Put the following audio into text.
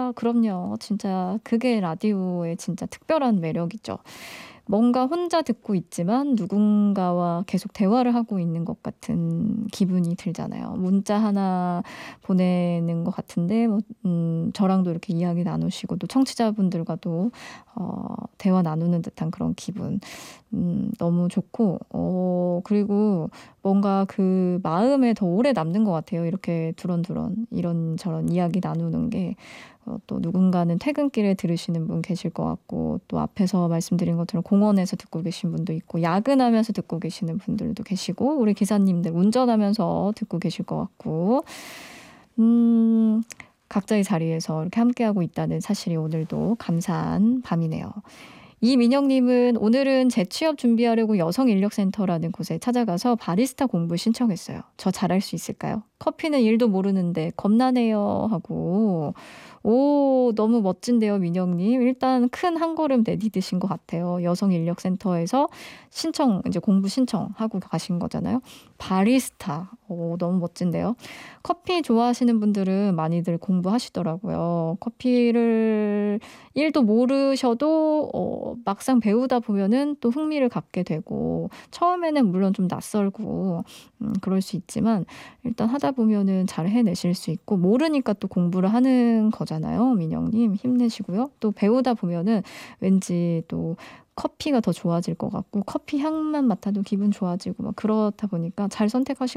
그럼요. 진짜 그게 라디오의 진짜 특별한 매력이죠. 뭔가 혼자 듣고 있지만 누군가와 계속 대화를 하고 있는 것 같은 기분이 들잖아요. 문자 하나 보내는 것 같은데 저랑도 이렇게 이야기 나누시고 또 청취자분들과도 대화 나누는 듯한 그런 기분. 너무 좋고 그리고 뭔가 그 마음에 더 오래 남는 것 같아요. 이렇게 두런두런 이런저런 이야기 나누는 게. 또 누군가는 퇴근길에 들으시는 분 계실 것 같고 또 앞에서 말씀드린 것처럼 공원에서 듣고 계신 분도 있고 야근하면서 듣고 계시는 분들도 계시고 우리 기사님들 운전하면서 듣고 계실 것 같고 각자의 자리에서 이렇게 함께하고 있다는 사실이 오늘도 감사한 밤이네요. 이민영님은 오늘은 재취업 준비하려고 여성인력센터라는 곳에 찾아가서 바리스타 공부 신청했어요. 저 잘할 수 있을까요? 커피는 일도 모르는데 겁나네요 하고 오 너무 멋진데요 민영님. 일단 큰 한 걸음 내디디신 것 같아요. 여성인력센터에서 이제 공부 신청하고 가신 거잖아요. 바리스타 오 너무 멋진데요. 커피 좋아하시는 분들은 많이들 공부하시더라고요. 커피를 일도 모르셔도 막상 배우다 보면은 또 흥미를 갖게 되고 처음에는 물론 좀 낯설고 그럴 수 있지만 일단 하다 보면은 잘 해내실 수 있고 모르니까 또 공부를 하는 거잖아요. 민영님 힘내시고요. 또 배우다 보면은 왠지 또 커피가 더 좋아질 것 같고 커피 향만 맡아도 기분 좋아지고 막 그렇다 보니까 잘 선택하신